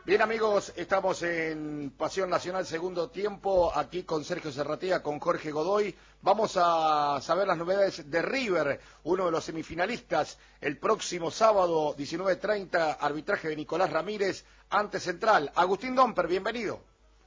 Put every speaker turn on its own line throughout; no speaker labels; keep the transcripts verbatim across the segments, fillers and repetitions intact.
Bien amigos, estamos en Pasión Nacional segundo tiempo, aquí con Sergio Serratía, con Jorge Godoy. Vamos a saber las novedades de River, uno de los semifinalistas, el próximo sábado, diecinueve treinta, arbitraje de Nicolás Ramírez, ante Central. Agustín Domper, bienvenido.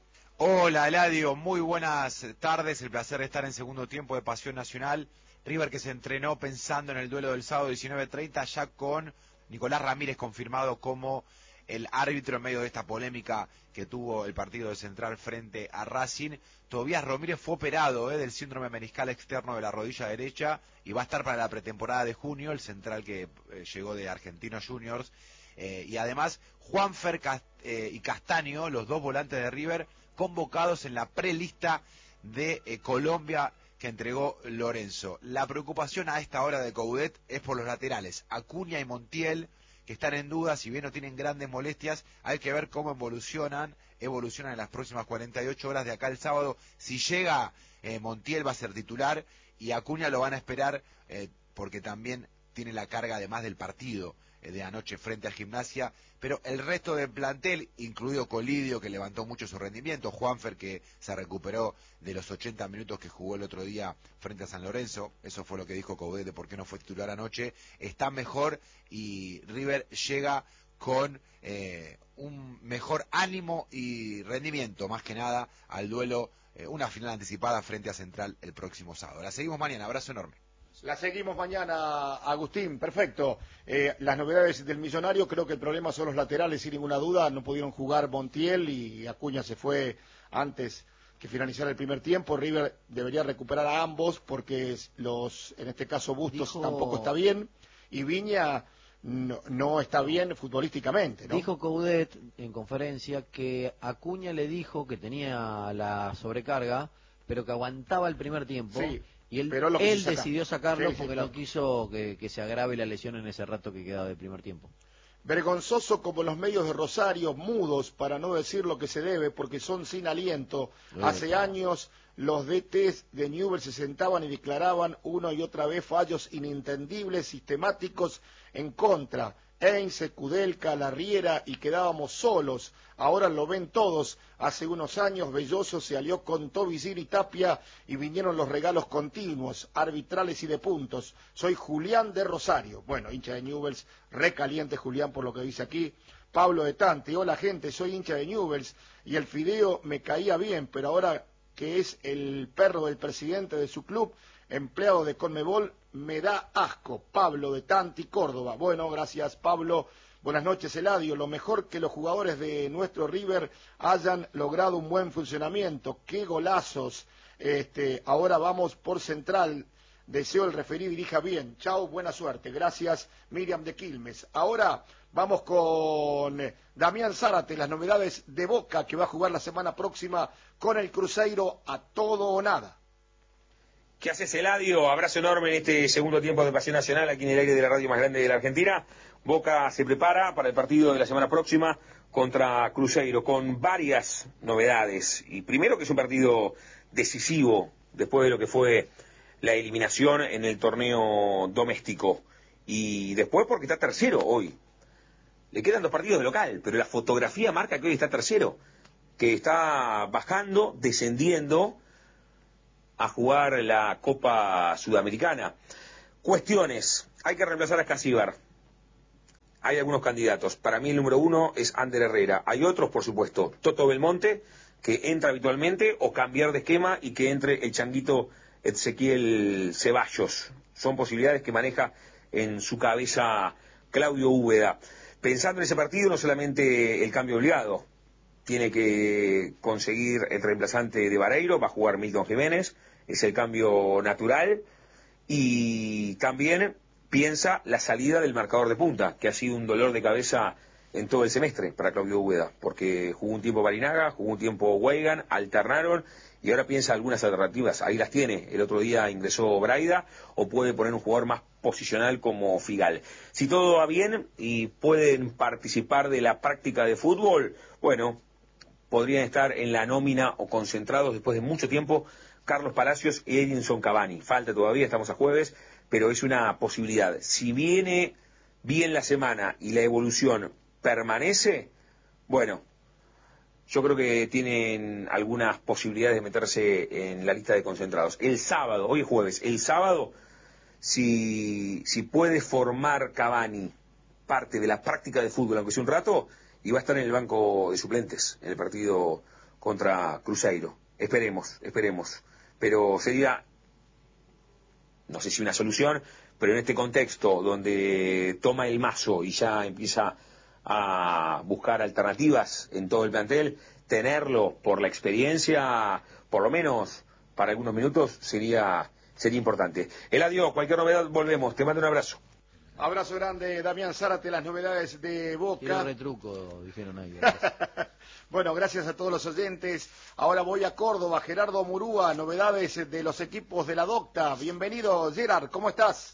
Hola Eladio, muy buenas tardes, el placer de estar en segundo tiempo de Pasión Nacional. River que se entrenó pensando en el duelo del sábado diecinueve treinta, ya con Nicolás Ramírez confirmado como el árbitro en medio de esta polémica que tuvo el partido de Central frente a Racing. Tobías Ramírez fue operado eh, del síndrome meniscal externo de la rodilla derecha y va a estar para la pretemporada de junio, el central que eh, llegó de Argentinos Juniors. Eh, y además Juanfer Cast eh, y Castaño, los dos volantes de River, convocados en la prelista de eh, Colombia que entregó Lorenzo. La preocupación a esta hora de Coudet es por los laterales, Acuña y Montiel, que están en duda, si bien no tienen grandes molestias, hay que ver cómo evolucionan, evolucionan en las próximas cuarenta y ocho horas de acá el sábado. Si llega eh, Montiel va a ser titular y Acuña lo van a esperar eh, porque también tiene la carga además del partido eh, de anoche frente a Gimnasia, pero el resto del plantel, incluido Colidio, que levantó mucho su rendimiento, Juanfer, que se recuperó de los ochenta minutos que jugó el otro día frente a San Lorenzo, eso fue lo que dijo Coudet de por qué no fue titular anoche, está mejor y River llega con eh, un mejor ánimo y rendimiento, más que nada, al duelo, eh, una final anticipada frente a Central el próximo sábado. La seguimos mañana, abrazo enorme.
La seguimos mañana, Agustín, perfecto. Eh, las novedades del Millonario, creo que el problema son los laterales, sin ninguna duda. No pudieron jugar Montiel y Acuña se fue antes que finalizara el primer tiempo. River debería recuperar a ambos porque los, en este caso Bustos dijo... tampoco está bien y Viña no, no está bien futbolísticamente, ¿no?
Dijo Coudet en conferencia que Acuña le dijo que tenía la sobrecarga, pero que aguantaba el primer tiempo.
Sí.
Y él,
Pero lo
él
sacar.
decidió sacarlo
sí, sí,
porque
claro.
no quiso que, que se agrave la lesión en ese rato que quedaba del primer tiempo.
Vergonzoso como los medios de Rosario, mudos para no decir lo que se debe porque son sin aliento.
Epa.
Hace años los D Ts de Newell's se sentaban y declaraban una y otra vez fallos inintendibles, sistemáticos en contra. Heinze, Kudelka, Larriera y quedábamos solos. Ahora lo ven todos. Hace unos años Belloso se alió con Tobisir y Tapia y vinieron los regalos continuos, arbitrales y de puntos. Soy Julián de Rosario. Bueno, hincha de Newell's, recaliente Julián por lo que dice aquí. Pablo de Tante, hola gente, soy hincha de Newell's y el fideo me caía bien, pero ahora que es el perro del presidente de su club, empleado de Conmebol, me da asco. Pablo de Tanti, Córdoba. Bueno, gracias Pablo. Buenas noches, Eladio. Lo mejor que los jugadores de nuestro River hayan logrado un buen funcionamiento. ¡Qué golazos! Este, ahora vamos por Central. Deseo el referí dirija bien. Chao, buena suerte. Gracias, Miriam de Quilmes. Ahora vamos con Damián Zárate, las novedades de Boca, que va a jugar la semana próxima con el Cruzeiro a todo o nada.
¿Qué haces, Eladio? Abrazo enorme en este segundo tiempo de Pasión Nacional, aquí en el aire de la radio más grande de la Argentina. Boca se prepara para el partido de la semana próxima contra Cruzeiro, con varias novedades. Y primero que es un partido decisivo, después de lo que fue la eliminación en el torneo doméstico. Y después porque está tercero hoy. Le quedan dos partidos de local, pero la fotografía marca que hoy está tercero, que está bajando, descendiendo a jugar la Copa Sudamericana. Cuestiones. Hay que reemplazar a Escasíbar. Hay algunos candidatos. Para mí el número uno es Ander Herrera. Hay otros, por supuesto. Toto Belmonte, que entra habitualmente, o cambiar de esquema y que entre el changuito Ezequiel Ceballos. Son posibilidades que maneja en su cabeza Claudio Úbeda. Pensando en ese partido, no solamente el cambio obligado. Tiene que conseguir el reemplazante de Vareiro, va a jugar Milton Jiménez, es el cambio natural, y también piensa la salida del marcador de punta, que ha sido un dolor de cabeza en todo el semestre para Claudio Úbeda, porque jugó un tiempo Barinaga, jugó un tiempo Weigan, alternaron, y ahora piensa algunas alternativas, ahí las tiene. El otro día ingresó Braida, o puede poner un jugador más posicional como Figal. Si todo va bien y pueden participar de la práctica de fútbol, bueno, podrían estar en la nómina o concentrados después de mucho tiempo Carlos Palacios y Edinson Cavani. Falta todavía, estamos a jueves, pero es una posibilidad. Si viene bien la semana y la evolución permanece, Bueno, yo creo que tienen algunas posibilidades de meterse en la lista de concentrados. El sábado, hoy es jueves, el sábado, si, si puede formar Cavani parte de la práctica de fútbol, aunque sea un rato, y va a estar en el banco de suplentes en el partido contra Cruzeiro. Esperemos, esperemos. Pero sería, no sé si una solución, pero en este contexto donde toma el mazo y ya empieza a buscar alternativas en todo el plantel, tenerlo por la experiencia, por lo menos para algunos minutos, sería, sería importante. Eladio, cualquier novedad volvemos. Te mando un abrazo.
Abrazo grande, Damián Zárate, las novedades de Boca.
Tiro retruco, dijeron ahí.
Bueno, gracias a todos los oyentes. Ahora voy a Córdoba, Gerardo Murúa, novedades de los equipos de la Docta. Bienvenido, Gerard, ¿cómo estás?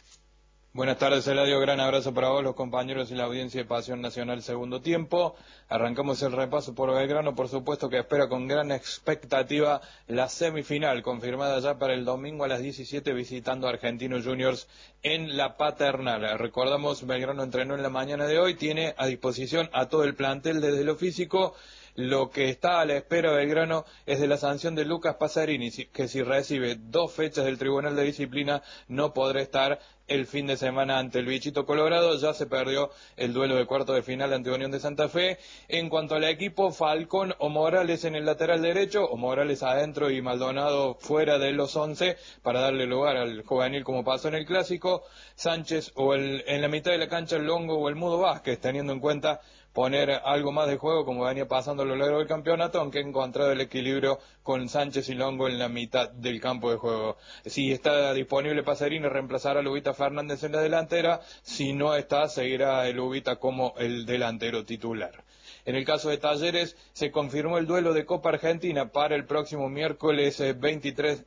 Buenas tardes, Eladio, gran abrazo para vos, los compañeros y la audiencia de Pasión Nacional segundo tiempo. Arrancamos el repaso por Belgrano, por supuesto que espera con gran expectativa la semifinal, confirmada ya para el domingo a las diecisiete, visitando a Argentinos Juniors en la Paternal. Recordamos, Belgrano entrenó en la mañana de hoy, tiene a disposición a todo el plantel desde lo físico. Lo que está a la espera Belgrano es de la sanción de Lucas Pasarini, que si recibe dos fechas del Tribunal de Disciplina no podrá estar el fin de semana ante el Bichito Colorado. Ya se perdió el duelo de cuarto de final ante Unión de Santa Fe. En cuanto al equipo, Falcón o Morales en el lateral derecho, o Morales adentro y Maldonado fuera de los once para darle lugar al juvenil como pasó en el Clásico. Sánchez o el, en la mitad de la cancha el Longo o el Mudo Vázquez, teniendo en cuenta poner algo más de juego como venía pasando a lo largo del campeonato, aunque ha encontrado el equilibrio con Sánchez y Longo en la mitad del campo de juego. Si está disponible Pasarini, reemplazará a Lubita Fernández en la delantera. Si no está, seguirá el Lubita como el delantero titular. En el caso de Talleres, se confirmó el duelo de Copa Argentina para el próximo miércoles veintitrés.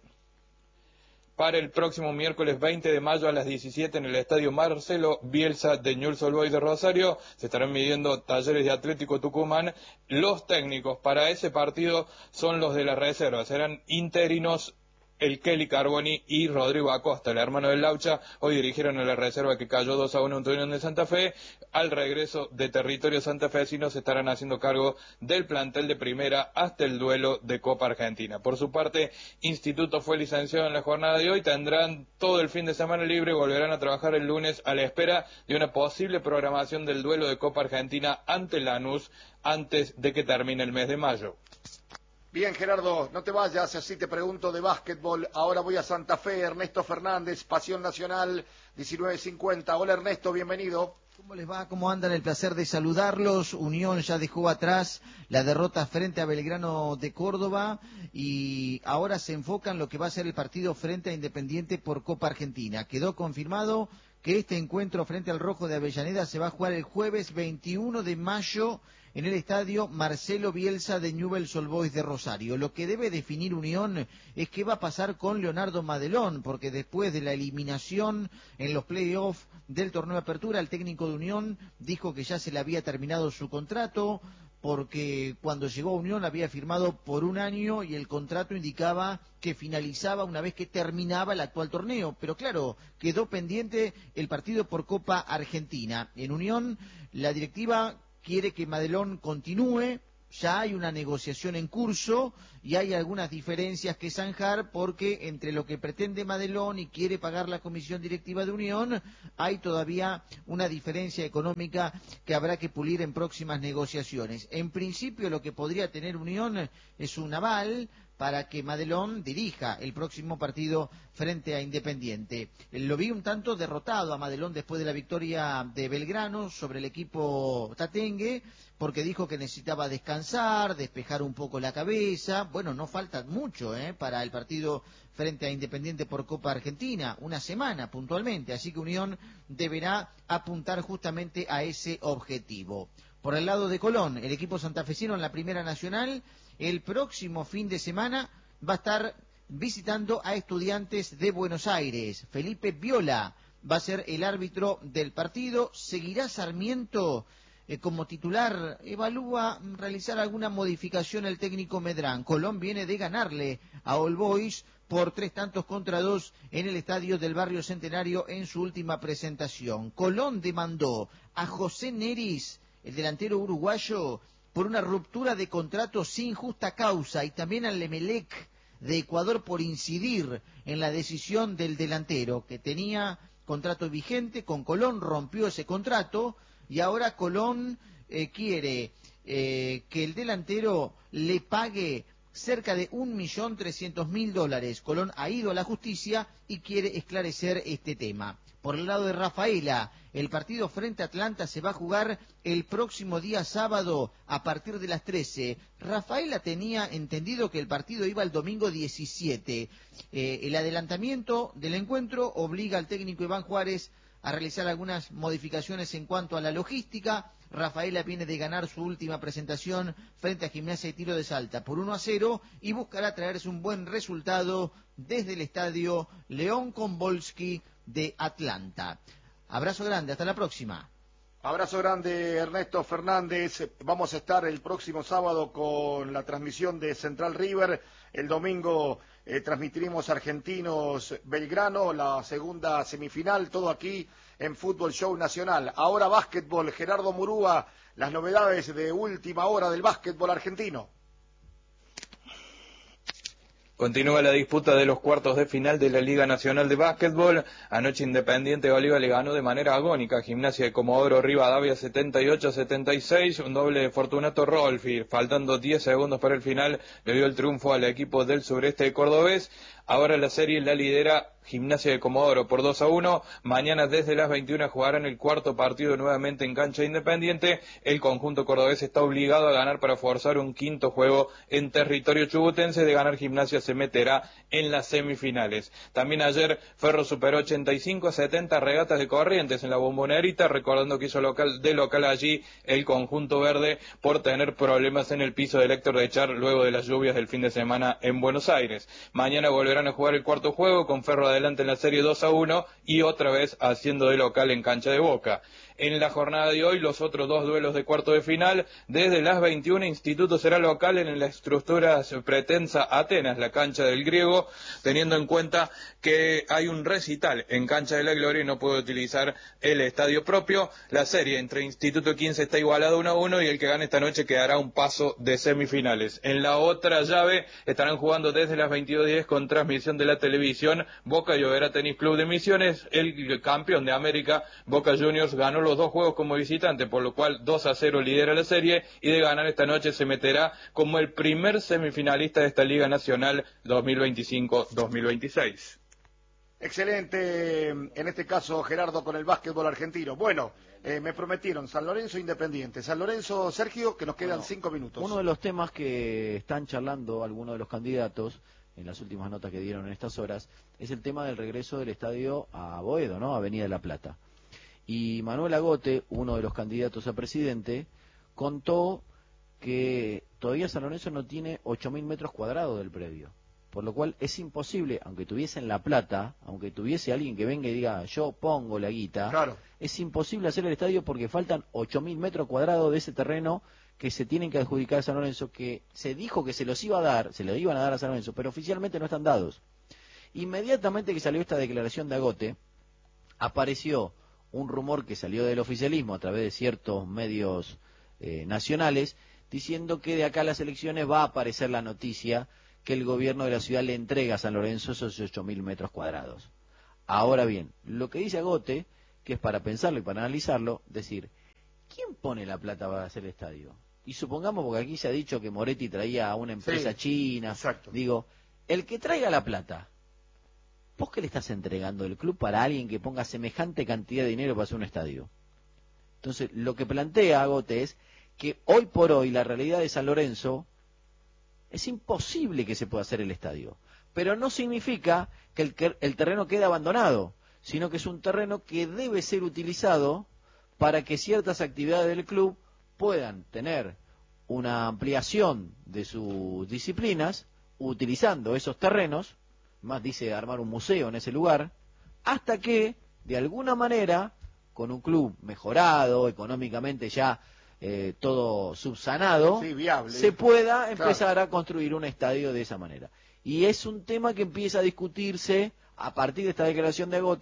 Para el próximo miércoles veinte de mayo a las diecisiete en el estadio Marcelo Bielsa de Newell's Old Boys de Rosario. Se estarán midiendo Talleres de Atlético Tucumán. Los técnicos para ese partido son los de la reserva. Serán interinos el Kelly Carboni y Rodrigo Acosta, el hermano del Laucha. Hoy dirigieron a la reserva que cayó dos a uno ante Unión de Santa Fe. Al regreso de territorio santafesino se estarán haciendo cargo del plantel de primera hasta el duelo de Copa Argentina. Por su parte, Instituto fue licenciado en la jornada de hoy. Tendrán todo el fin de semana libre, volverán a trabajar el lunes a la espera de una posible programación del duelo de Copa Argentina ante Lanús antes de que termine el mes de mayo.
Bien, Gerardo, no te vayas, así te pregunto de básquetbol. Ahora voy a Santa Fe, Ernesto Fernández, Pasión Nacional, diecinueve cincuenta. Hola, Ernesto, bienvenido.
¿Cómo les va? ¿Cómo andan? El placer de saludarlos. Unión ya dejó atrás la derrota frente a Belgrano de Córdoba y ahora se enfoca en lo que va a ser el partido frente a Independiente por Copa Argentina. Quedó confirmado que este encuentro frente al Rojo de Avellaneda se va a jugar el jueves veintiuno de mayo en el estadio Marcelo Bielsa de Newell's Old Boys de Rosario. Lo que debe definir Unión es qué va a pasar con Leonardo Madelón, porque después de la eliminación en los playoffs del torneo de apertura, el técnico de Unión dijo que ya se le había terminado su contrato, porque cuando llegó a Unión había firmado por un año y el contrato indicaba que finalizaba una vez que terminaba el actual torneo. Pero claro, quedó pendiente el partido por Copa Argentina. En Unión, la directiva quiere que Madelón continúe, ya hay una negociación en curso y hay algunas diferencias que zanjar porque entre lo que pretende Madelón y quiere pagar la comisión directiva de Unión, hay todavía una diferencia económica que habrá que pulir en próximas negociaciones. En principio lo que podría tener Unión es un aval para que Madelón dirija el próximo partido frente a Independiente. Lo vi un tanto derrotado a Madelón después de la victoria de Belgrano sobre el equipo tatengue, porque dijo que necesitaba descansar, despejar un poco la cabeza. Bueno, no falta mucho ¿eh? para el partido frente a Independiente por Copa Argentina, una semana puntualmente, así que Unión deberá apuntar justamente a ese objetivo. Por el lado de Colón, el equipo santafesino en la Primera Nacional, el próximo fin de semana va a estar visitando a Estudiantes de Buenos Aires. Felipe Viola va a ser el árbitro del partido. Seguirá Sarmiento eh, como titular. Evalúa realizar alguna modificación el técnico Medrán. Colón viene de ganarle a All Boys por tres tantos contra dos en el estadio del Barrio Centenario en su última presentación. Colón demandó a José Neris el delantero uruguayo, por una ruptura de contrato sin justa causa, y también al Emelec de Ecuador por incidir en la decisión del delantero, que tenía contrato vigente con Colón, rompió ese contrato, y ahora Colón eh, quiere eh, que el delantero le pague cerca de un millón trescientos mil dólares. Colón ha ido a la justicia y quiere esclarecer este tema. Por el lado de Rafaela, el partido frente a Atlanta se va a jugar el próximo día sábado a partir de las trece. Rafaela tenía entendido que el partido iba el domingo diecisiete. Eh, el adelantamiento del encuentro obliga al técnico Iván Juárez a realizar algunas modificaciones en cuanto a la logística. Rafaela viene de ganar su última presentación frente a Gimnasia y Tiro de Salta por uno a cero y buscará traerse un buen resultado desde el estadio León Kombolski de Atlanta. Abrazo grande, hasta la próxima.
Abrazo grande, Ernesto Fernández. Vamos a estar el próximo sábado con la transmisión de Central River. El domingo eh, transmitiremos Argentinos Belgrano, la segunda semifinal, todo aquí en Fútbol Show Nacional. Ahora básquetbol, Gerardo Murúa, las novedades de última hora del básquetbol argentino.
Continúa la disputa de los cuartos de final de la Liga Nacional de Básquetbol. Anoche Independiente de Oliva le ganó de manera agónica a Gimnasia de Comodoro Rivadavia setenta y ocho a setenta y seis. Un doble de Fortunato Rolfi. Faltando diez segundos para el final, le dio el triunfo al equipo del sureste de cordobés. Ahora la serie la lidera Gimnasia de Comodoro por dos a uno. Mañana desde las veintiuna jugarán el cuarto partido nuevamente en cancha Independiente. El conjunto cordobés está obligado a ganar para forzar un quinto juego en territorio chubutense. De ganar Gimnasia se meterá en las semifinales. También ayer Ferro superó ochenta y cinco a setenta a Regatas de Corrientes en la Bombonerita, recordando que hizo local, de local allí el conjunto verde por tener problemas en el piso de Héctor de Char luego de las lluvias del fin de semana en Buenos Aires. Mañana volverán a jugar el cuarto juego con Ferro adelante en la serie dos a uno y otra vez haciendo de local en cancha de Boca. En la jornada de hoy, los otros dos duelos de cuarto de final, desde las veintiuna, Instituto será local en la estructura pretensa Atenas, la cancha del griego, teniendo en cuenta que hay un recital en cancha de la Gloria y no puede utilizar el estadio propio. La serie entre Instituto y quince está igualada uno a uno y el que gane esta noche quedará un paso de semifinales. En la otra llave estarán jugando desde las veintidós diez con transmisión de la televisión Boca y Oberá Tenis Club de Misiones. El campeón de América, Boca Juniors, ganó los dos juegos como visitante, por lo cual dos a cero lidera la serie y de ganar esta noche se meterá como el primer semifinalista de esta Liga Nacional dos mil veinticinco dos mil veintiséis.
Excelente, en este caso Gerardo con el básquetbol argentino. Bueno, eh, me prometieron San Lorenzo Independiente. San Lorenzo, Sergio, que nos quedan bueno, cinco minutos.
Uno de los temas que están charlando algunos de los candidatos en las últimas notas que dieron en estas horas es el tema del regreso del estadio a Boedo, ¿no? Avenida de la Plata. Y Manuel Agote, uno de los candidatos a presidente, contó que todavía San Lorenzo no tiene ocho mil metros cuadrados del predio, por lo cual es imposible, aunque tuviesen La Plata, aunque tuviese alguien que venga y diga yo pongo la guita,
claro,
es imposible hacer el estadio porque faltan ocho mil metros cuadrados de ese terreno que se tienen que adjudicar a San Lorenzo, que se dijo que se los iba a dar, se los iban a dar a San Lorenzo, pero oficialmente no están dados. Inmediatamente que salió esta declaración de Agote, apareció un rumor que salió del oficialismo a través de ciertos medios eh, nacionales, diciendo que de acá a las elecciones va a aparecer la noticia que el gobierno de la ciudad le entrega a San Lorenzo esos ocho mil metros cuadrados. Ahora bien, lo que dice Agote, que es para pensarlo y para analizarlo, decir, ¿quién pone la plata para hacer el estadio? Y supongamos, porque aquí se ha dicho que Moretti traía a una empresa sí, china,
exacto.
Digo, el que traiga la plata, ¿vos qué le estás entregando el club para alguien que ponga semejante cantidad de dinero para hacer un estadio? Entonces, lo que plantea Agote es que hoy por hoy la realidad de San Lorenzo es imposible que se pueda hacer el estadio. Pero no significa que el, que el terreno quede abandonado, sino que es un terreno que debe ser utilizado para que ciertas actividades del club puedan tener una ampliación de sus disciplinas utilizando esos terrenos, más dice armar un museo en ese lugar, hasta que, de alguna manera, con un club mejorado, económicamente ya eh, todo subsanado,
sí, viable,
se pueda empezar
claro.
a construir un estadio de esa manera. Y es un tema que empieza a discutirse a partir de esta declaración de Agote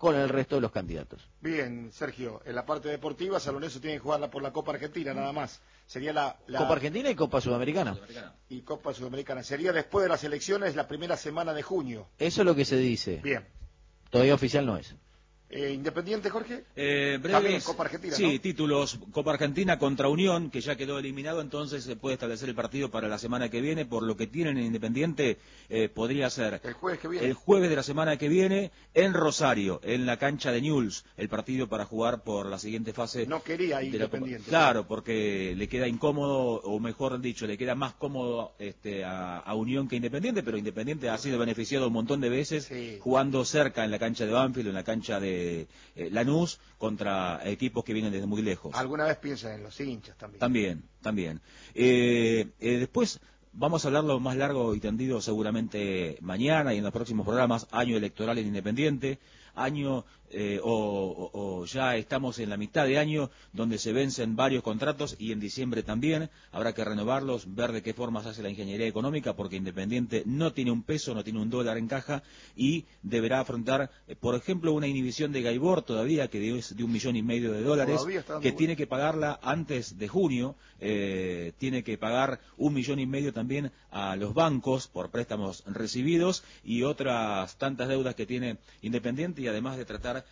con el resto de los candidatos.
Bien, Sergio, en la parte deportiva, San Lorenzo tiene que jugarla por la Copa Argentina, nada más. Sería la, la...
Copa Argentina y Copa Sudamericana.
Y Copa Sudamericana. Sería después de las elecciones, la primera semana de junio.
Eso es lo que se dice.
Bien.
Todavía oficial no es.
Eh, ¿Independiente, Jorge?
Eh, breves,
También Copa Argentina,
sí,
¿no?
títulos. Copa Argentina contra Unión, que ya quedó eliminado, entonces se puede establecer el partido para la semana que viene. Por lo que tienen en Independiente, eh, podría ser
el jueves que viene.
El jueves de la semana que viene en Rosario, en la cancha de Newell's, el partido para jugar por la siguiente fase.
No quería ir
de la
Independiente.
Copa. Claro, porque le queda incómodo, o mejor dicho, le queda más cómodo este, a, a Unión que Independiente, pero Independiente ha sido beneficiado un montón de veces
sí.
jugando cerca en la cancha de Banfield, en la cancha de eh, Lanús, contra equipos que vienen desde muy lejos.
Alguna vez piensan en los hinchas también.
También, también. Eh, eh, después vamos a hablarlo más largo y tendido seguramente mañana y en los próximos programas, año electoral en Independiente, año eh, o, o, o ya estamos en la mitad de año donde se vencen varios contratos y en diciembre también habrá que renovarlos, ver de qué forma se hace la ingeniería económica, porque Independiente no tiene un peso, no tiene un dólar en caja y deberá afrontar, eh, por ejemplo, una inhibición de Gaibor todavía que es de un millón y medio de dólares, que tiene que pagarla antes de junio, eh, tiene que pagar un millón y medio también a los bancos por préstamos recibidos y otras tantas deudas que tiene Independiente, y además de tratar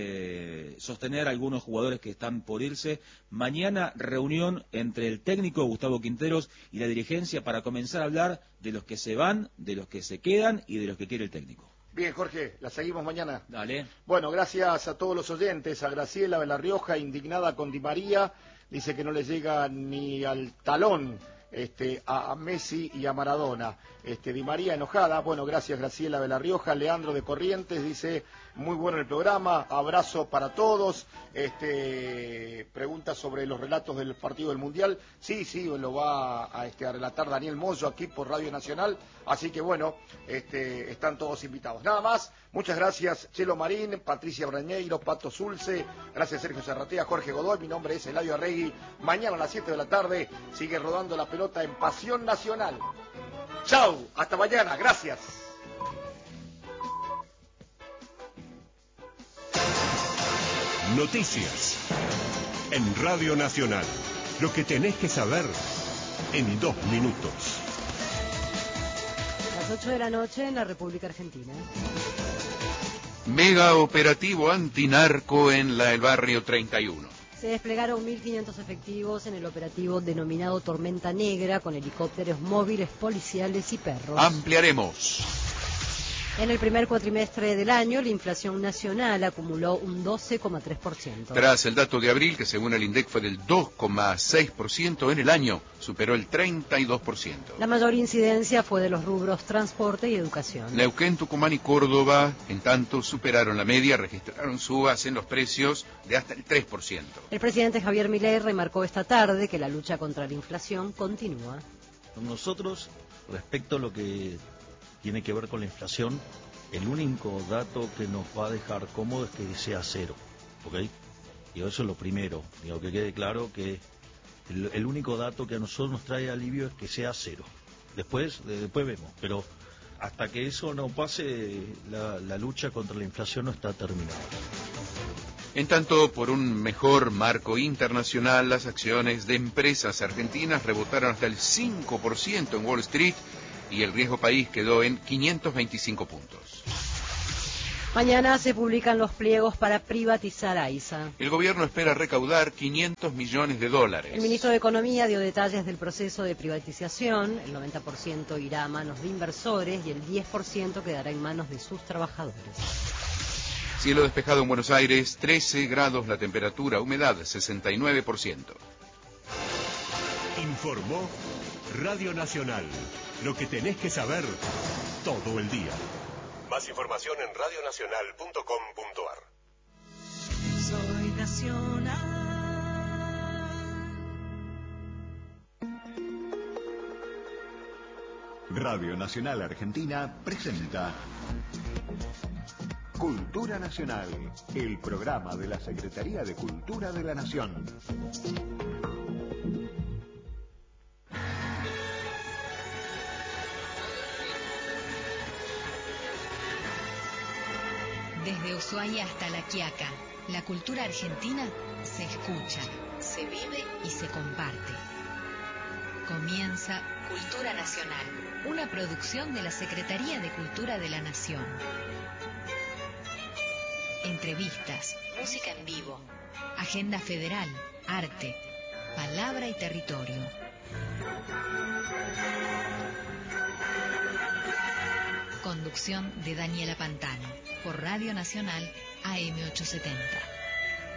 de sostener a algunos jugadores que están por irse. Mañana reunión entre el técnico Gustavo Quinteros y la dirigencia para comenzar a hablar de los que se van, de los que se quedan y de los que quiere el técnico.
Bien, Jorge, la seguimos mañana.
Dale.
Bueno, gracias a todos los oyentes, a Graciela de La Rioja, indignada con Di María, dice que no le llega ni al talón este, a, a Messi y a Maradona. Este, Di María enojada, bueno, gracias Graciela de La Rioja. Leandro de Corrientes dice, muy bueno el programa, abrazo para todos. Este, pregunta sobre los relatos del partido del Mundial. Sí, sí, lo va a, este, a relatar Daniel Mozo aquí por Radio Nacional, así que bueno, este, están todos invitados. Nada más, muchas gracias Chelo Marín, Patricia Brañeiro, Pato Zulce, gracias Sergio Serratea, Jorge Godoy, mi nombre es Eladio Arregui. Mañana a las siete de la tarde sigue rodando la pelota en Pasión Nacional. Chau, hasta mañana, gracias.
Noticias en Radio Nacional. Lo que tenés que saber en dos minutos.
Las ocho de la noche en la República Argentina.
Mega operativo antinarco en la, el barrio treinta y uno.
Se desplegaron mil quinientos efectivos en el operativo denominado Tormenta Negra, con helicópteros móviles, policiales y perros.
Ampliaremos.
En el primer cuatrimestre del año, la inflación nacional acumuló un doce coma tres por ciento.
Tras el dato de abril, que según el INDEC fue del dos coma seis por ciento en el año, superó el treinta y dos por ciento.
La mayor incidencia fue de los rubros transporte y educación.
Neuquén, Tucumán y Córdoba, en tanto, superaron la media, registraron subas en los precios de hasta el tres por ciento.
El presidente Javier Milei remarcó esta tarde que la lucha contra la inflación continúa.
Nosotros, respecto a lo que tiene que ver con la inflación, el único dato que nos va a dejar cómodo es que sea cero, ¿ok? Y eso es lo primero, digo, que quede claro que el, el único dato que a nosotros nos trae alivio es que sea cero. Después, de, después vemos, pero hasta que eso no pase, la, la lucha contra la inflación no está terminada.
En tanto, por un mejor marco internacional, las acciones de empresas argentinas rebotaron hasta el cinco por ciento en Wall Street, y el riesgo país quedó en quinientos veinticinco puntos.
Mañana se publican los pliegos para privatizar AISA.
El gobierno espera recaudar quinientos millones de dólares.
El ministro de Economía dio detalles del proceso de privatización. El noventa por ciento irá a manos de inversores y el diez por ciento quedará en manos de sus trabajadores.
Cielo despejado en Buenos Aires, trece grados la temperatura, humedad sesenta y nueve por ciento.
Informó Radio Nacional. Lo que tenés que saber todo el día. Más información en radio nacional punto com punto a r.
Soy nacional.
Radio Nacional Argentina presenta Cultura Nacional, el programa de la Secretaría de Cultura de la Nación.
Desde Ushuaia hasta La Quiaca. La cultura argentina se escucha, se vive y se comparte. Comienza Cultura Nacional, una producción de la Secretaría de Cultura de la Nación. Entrevistas, música en vivo, agenda federal, arte, palabra y territorio. Conducción de Daniela Pantano, por Radio Nacional A M ochocientos setenta.